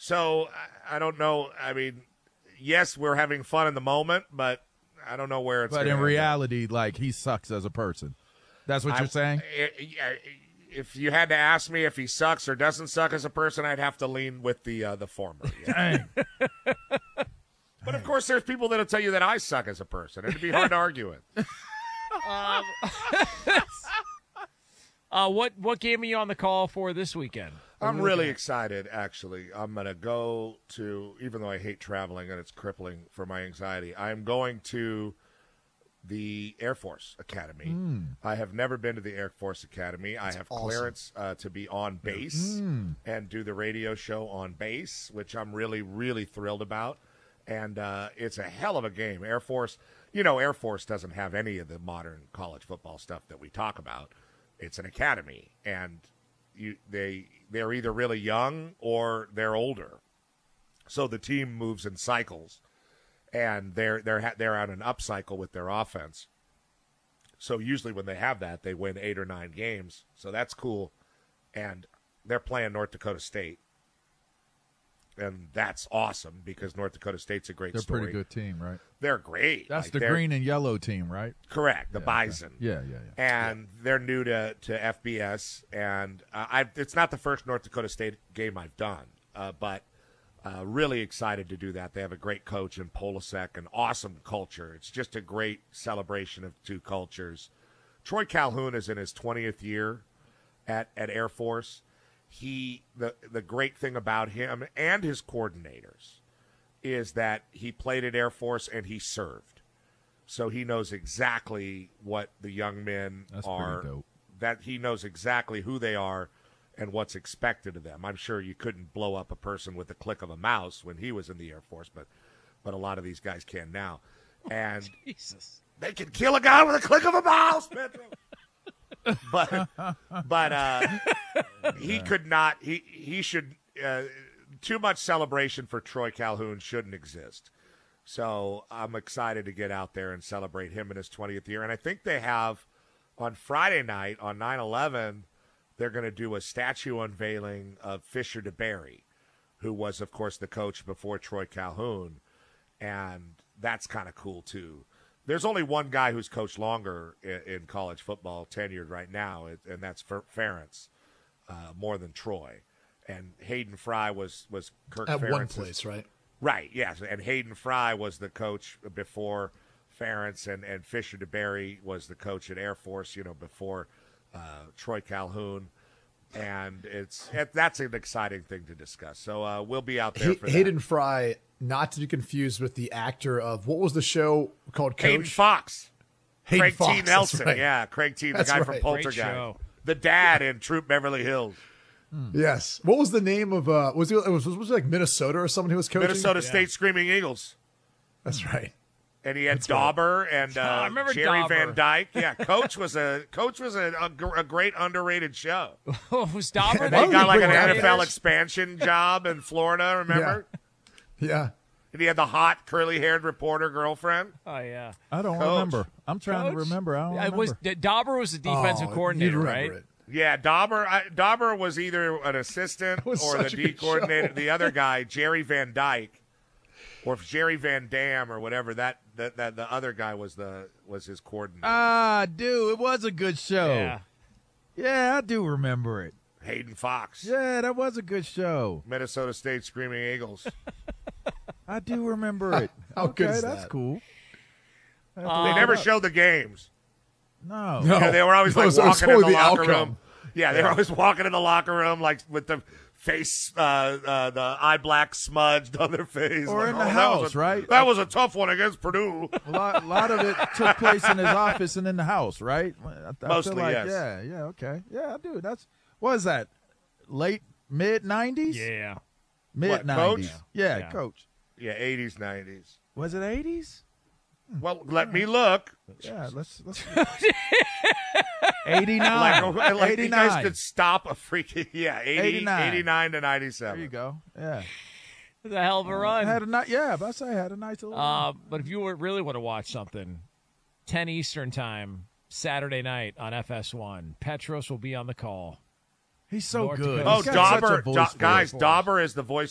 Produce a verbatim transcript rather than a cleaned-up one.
So I, I don't know. I mean, yes, we're having fun in the moment, but I don't know where it's. But in end reality, up. like he sucks as a person. That's what I, you're saying. If you had to ask me if he sucks or doesn't suck as a person, I'd have to lean with the uh, the former. Yeah. But of course, there's people that'll tell you that I suck as a person. It'd be hard to argue it. Um, uh, what what game are you on the call for this weekend? I'm really excited, actually. I'm going to go to, even though I hate traveling and it's crippling for my anxiety, I'm going to the Air Force Academy. Mm. I have never been to the Air Force Academy. That's I have awesome. clearance uh, to be on base mm. and do the radio show on base, which I'm really, really thrilled about. And uh, it's a hell of a game. Air Force, you know, Air Force doesn't have any of the modern college football stuff that we talk about. It's an academy, and you, they they're either really young or they're older. So the team moves in cycles, and they're they're they're on an up cycle with their offense. So usually when they have that, they win eight or nine games. So that's cool, and they're playing North Dakota State. And that's awesome because North Dakota State's a great they're story. They're a pretty good team, right? They're great. That's like the green and yellow team, right? Correct, the yeah, Bison. Okay. Yeah, yeah, yeah. And yeah. they're new to, to F B S, and uh, I it's not the first North Dakota State game I've done, uh, but uh, really excited to do that. They have a great coach in Polasek, an awesome culture. It's just a great celebration of two cultures. Troy Calhoun is in his twentieth year at, at Air Force. He the the great thing about him and his coordinators is that he played at Air Force and he served, so he knows exactly what the young men That's are. pretty dope. That he knows exactly who they are and what's expected of them. I'm sure you couldn't blow up a person with the click of a mouse when he was in the Air Force, but but a lot of these guys can now, and Jesus. They can kill a guy with a click of a mouse, Pedro. but but uh, he could not. He he should. Uh, too much celebration for Troy Calhoun shouldn't exist. So I'm excited to get out there and celebrate him in his twentieth year. And I think they have on Friday night on nine eleven, they're going to do a statue unveiling of Fisher DeBerry, who was, of course, the coach before Troy Calhoun, and that's kind of cool too. There's only one guy who's coached longer in, in college football, tenured right now, and that's Ferentz, uh, more than Troy. And Hayden Fry was, was Kirk At Ferentz's, one place, right? Right, yes. And Hayden Fry was the coach before Ferentz, and, and Fisher DeBerry was the coach at Air Force, you know, before uh, Troy Calhoun. And it's it, that's an exciting thing to discuss. So uh, we'll be out there Hay- for that. Hayden Fry, not to be confused with the actor of, what was the show called, Coach? Hayden Fox. Hayden Craig Fox, T. Nelson, right. yeah. Craig T., the That's guy right. from Great Poltergeist. show. The dad in Troop Beverly Hills. Yes. What was the name of, uh, was it, it was, was it like Minnesota or someone who was coaching? Minnesota Yeah. State Screaming Eagles. That's right. And he had That's right. Dauber and Oh, I uh, remember Jerry Dauber. Van Dyke. Yeah, Coach was a Coach was a, a, gr- a great underrated show. Was Dauber And they Why got would like they an bring N F L that? expansion job in Florida, remember? Yeah. And he had the hot curly-haired reporter girlfriend. Oh yeah. I don't Coach. remember. I'm trying to Coach? remember. I don't I remember. was D- Dauber was the defensive Oh, coordinator, you'd remember right? it. Yeah, Dauber I, Dauber was either an assistant That was or the such a D good coordinator. show. The other guy, Jerry Van Dyke, or if Jerry Van Dam or whatever, that, that, that the other guy was the was his coordinator. Ah, dude, it was a good show. Yeah. Yeah, I do remember it. Hayden Fox. Yeah, that was a good show. Minnesota State Screaming Eagles. I do remember it. How okay, good is that's that? cool. They Um, never showed the games. No. No. Yeah, they were always It like was- it was walking in the totally the locker outcome. room. Yeah, they were always walking in the locker room like with the face, uh, uh, the eye black smudged on their face. Or Like, in the "Oh, that house, was a- right? That was a tough one against Purdue. A lot, a lot of it took place in his office and in the house, right? I, I Mostly, feel like, yes. Yeah, yeah, okay. Yeah, dude, that's, what is that, late, mid-nineties? Yeah. Mid-nineties. Coach? Yeah, Yeah. Coach. Yeah, eighties, nineties. Was it eighties? Well, let me look. Yeah, let's, let's eighty-nine. Like, like you guys eighty-nine. could stop a freaking, yeah, eighty, eighty-nine. eighty-nine to There ninety-seven. you go. Yeah. It was a hell of a run. Had a nice, yeah, but I say I had a nice little Uh, but if you were, really want to watch something, ten Eastern time, Saturday night on F S one, Petros will be on the call. He's so North good. Dakota Oh, He's got such a Dauber, voice Da- for it. guys, Dauber is the voice